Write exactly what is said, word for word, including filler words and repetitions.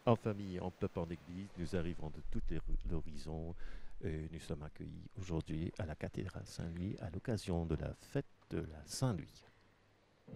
En famille, en peuple, en église, nous arrivons de tous les l'horizon. Et nous sommes accueillis aujourd'hui à la cathédrale Saint-Louis à l'occasion de la fête de la Saint-Louis.